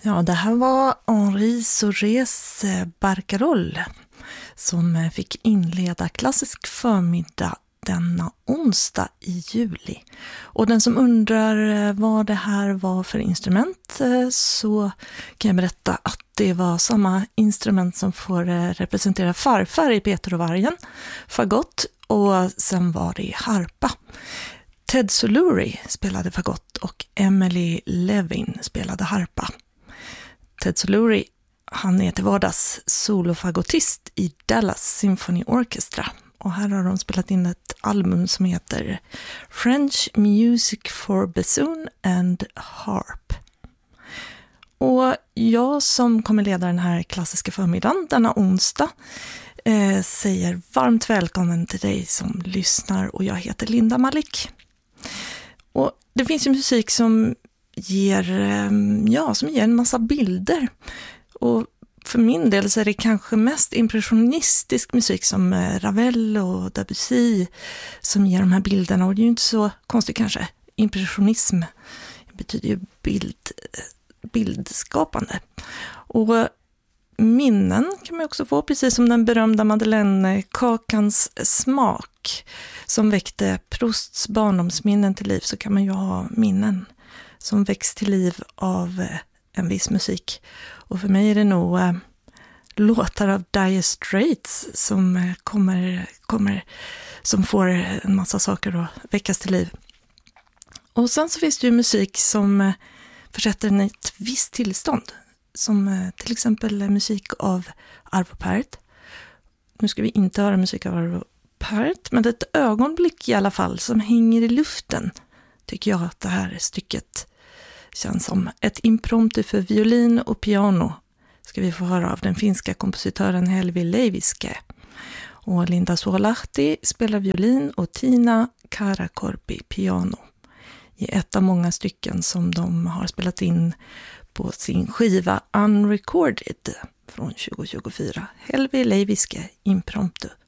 Ja, det här var Henri Saurés Barcarolle som fick inleda klassisk förmiddag denna onsdag i juli. Och den som undrar vad det här var för instrument, så kan jag berätta att det var samma instrument som får representera farfar i Peter och vargen, fagott, och sen var det harpa. Ted Solery spelade fagott och Emily Levin spelade harpa. Ted Solery, han är till vardags solofagottist i Dallas Symphony Orchestra. Och här har de spelat in ett album som heter French Music for Bassoon and Harp. Och jag som kommer leda den här klassiska förmiddagen denna onsdag säger varmt välkommen till dig som lyssnar, och jag heter Linda Malik. Och det finns ju musik som ger en massa bilder, och för min del så är det kanske mest impressionistisk musik som Ravel och Debussy som ger de här bilderna, och det är ju inte så konstigt kanske. Impressionism betyder ju bildskapande. Och minnen kan man också få, precis som den berömda Madeleine-kakans smak som väckte Prousts barndomsminnen till liv, så kan man ju ha minnen som väcks till liv av en viss musik. Och för mig är det nog låtar av Dire Straits som som får en massa saker att väckas till liv. Och sen så finns det ju musik som försätter en i ett visst tillstånd, som till exempel musik av Arvo Pärt. Nu ska vi inte höra musik av Arvo Pärt, men ett ögonblick i alla fall som hänger i luften, tycker jag att det här stycket känns som. Ett impromptu för violin och piano ska vi få höra av den finska kompositören Helvi Leiviske. Och Linda Suolahti spelar violin och Tina Karakorpi piano i ett av många stycken som de har spelat in på sin skiva Unrecorded från 2024. Helvi Leiviske impromptu.